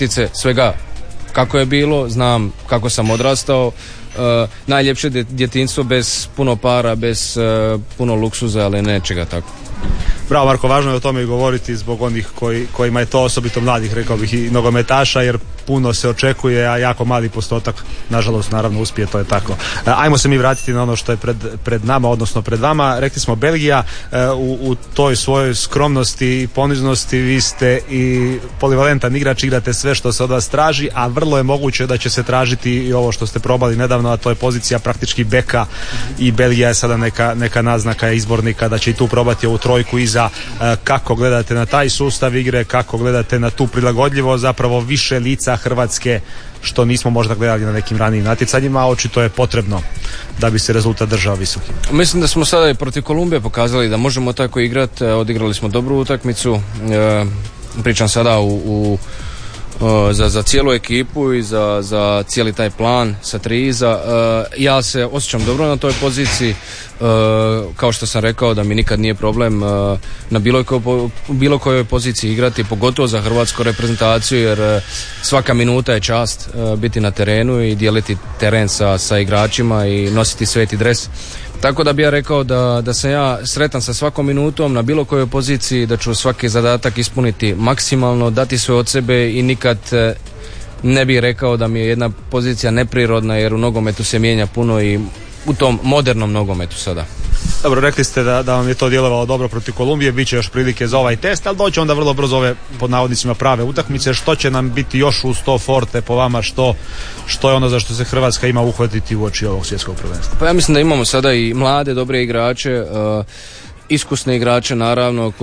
svega kako je bilo, znam kako sam odrastao, najljepše djetinjstvo bez puno para, bez puno luksuza, ali nečega tako. Bravo Marko, važno je o tome i govoriti zbog onih kojima je to osobito mladih, rekao bih, i nogometaša, jer puno se očekuje, a jako mali postotak nažalost naravno uspije, to je tako. Ajmo se mi vratiti na ono što je pred nama, odnosno pred vama. Rekli smo Belgija, u toj svojoj skromnosti i poniznosti vi ste i polivalentan igrač, igrate sve što se od vas traži, a vrlo je moguće da će se tražiti i ovo što ste probali nedavno, a to je pozicija praktički beka, i Belgija je sada neka naznaka izbornika da će i tu probati ovu trojku iza. Kako gledate na taj sustav igre, kako gledate na tu prilagodljivo, zapravo više lica Hrvatske što nismo možda gledali na nekim ranijim natjecanjima, a očito je potrebno da bi se rezultat držao visokim. Mislim da smo sada i protiv Kolumbije pokazali da možemo tako igrati, odigrali smo dobru utakmicu, pričam sada za cijelu ekipu i za cijeli taj plan sa 3 iza. Ja se osjećam dobro na toj poziciji, kao što sam rekao da mi nikad nije problem na bilo kojoj poziciji igrati, pogotovo za hrvatsku reprezentaciju, jer svaka minuta je čast biti na terenu i dijeliti teren sa igračima i nositi sveti dres. Tako da bi ja rekao da sam ja sretan sa svakom minutom na bilo kojoj poziciji, da ću svaki zadatak ispuniti maksimalno, dati sve od sebe i nikad ne bih rekao da mi je jedna pozicija neprirodna, jer u nogometu se mijenja puno i u tom modernom nogometu sada. Dobro, rekli ste da vam je to djelovalo dobro protiv Kolumbije, bit će još prilike za ovaj test, ali doće onda vrlo brzo ove pod navodnicima prave utakmice. Što će nam biti još uz to forte po vama, što je ono za što se Hrvatska ima uhvatiti uoči ovog svjetskog prvenstva? Pa ja mislim da imamo sada i mlade, dobre igrače, iskusne igrače naravno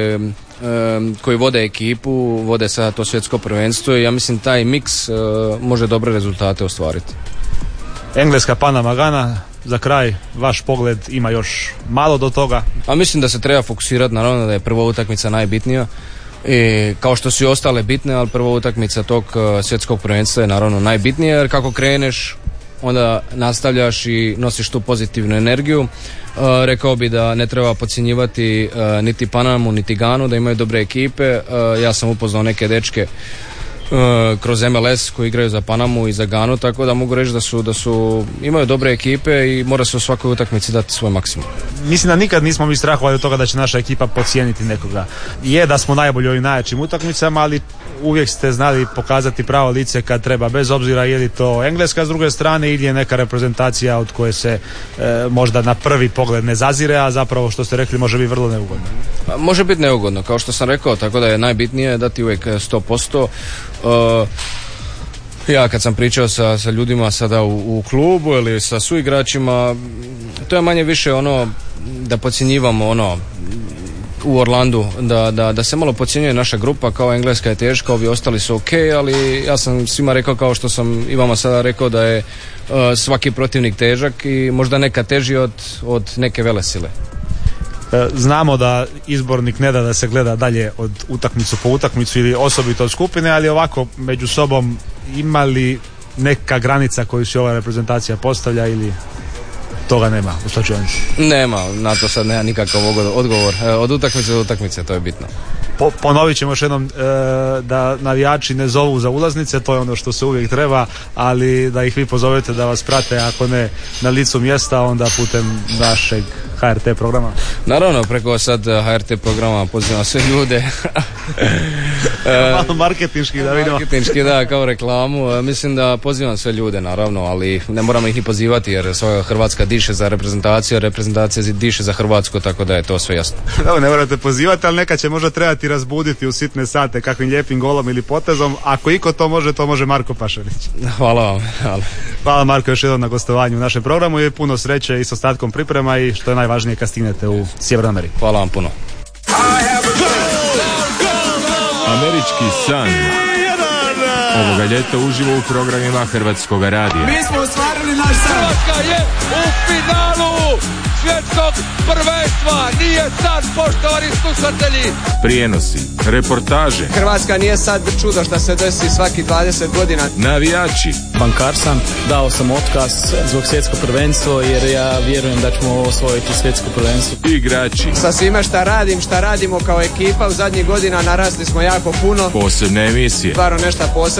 koji vode ekipu, vode sada to svjetsko prvenstvo i ja mislim taj miks može dobre rezultate ostvariti. Engleska, Panama, Gana, za kraj, vaš pogled, ima još malo do toga? A mislim da se treba fokusirati, naravno da je prva utakmica najbitnija, i kao što su i ostale bitne, ali prva utakmica tog svjetskog prvenstva je naravno najbitnija, jer kako kreneš onda nastavljaš i nosiš tu pozitivnu energiju. Rekao bi da ne treba podcjenjivati niti Panamu niti Ganu, da imaju dobre ekipe. Ja sam upoznao neke dečke kroz MLS koji igraju za Panamu i za Ganu, tako da mogu reći da su imaju dobre ekipe i mora se u svakoj utakmici dati svoj maksimum. Mislim da nikad nismo mi strahovali od toga da će naša ekipa podcijeniti nekoga. Je da smo najbolji u ovim najjačim utakmicama, ali uvijek ste znali pokazati pravo lice kad treba, bez obzira je li to Engleska s druge strane ili je neka reprezentacija od koje se možda na prvi pogled ne zazire, a zapravo što ste rekli može biti vrlo neugodno. Može biti neugodno, kao što sam rekao, tako da je najbitnije dati uvijek 100%. Ja kad sam pričao sa ljudima sada u klubu ili sa suigračima, to je manje više ono da podcjenjivamo ono u Orlandu, da se malo podcjenjuje naša grupa, kao Engleska je teška, ovi ostali su ok, ali ja sam svima rekao, kao što sam i vama sada rekao, da je svaki protivnik težak i možda neka teži od neke velesile. Znamo da izbornik ne da se gleda dalje od utakmicu po utakmicu ili osobito od skupine, ali ovako među sobom ima li neka granica koju si ova reprezentacija postavlja ili toga nema u slučajnici? Nema, na to sad nema nikakav odgovor. Od utakmice do utakmice, to je bitno. Ponovit ćemo još jednom da navijači ne zovu za ulaznice, to je ono što se uvijek treba, ali da ih vi pozovete da vas prate, ako ne na licu mjesta, onda putem našeg HRT programa. Naravno, preko sad HRT programa pozivam sve ljude. Malo marketinški da vidimo. Marketinški, da, kao reklamu. Mislim da pozivam sve ljude, naravno, ali ne moramo ih ni pozivati, jer svoja Hrvatska diše za reprezentaciju, reprezentacija diše za Hrvatsku, tako da je to sve jasno. Da, ne morate pozivati, ali neka će možda trebati razbuditi u sitne sate kakvim lijepim golom ili potezom. Ako iko to može Marko Pašalić. Hvala vam. Hvala Marko još jednom na gostovanju u našem programu i puno sreće i s ostatkom priprema i što je najvažnije kad stignete u Sjevernu Ameriku. Hvala vam puno. Američki san ovoga ljeta uživo u programima Hrvatskoga radija. Mi smo ostvarili naš san. Hrvatska je u finalu svjetskog prvenstva. Nije sad, poštovani slušatelji. Prijenosi, reportaže. Hrvatska nije sad čudo što se desi svaki 20 godina. Navijači. Bankar sam, dao sam otkaz zbog svjetsko prvenstvo jer ja vjerujem da ćemo osvojiti svjetsko prvenstvo. Igrači. Sa svime šta radimo kao ekipa u zadnjih godina narasli smo jako puno. Posebne emisije. Stvarno nešto posebno.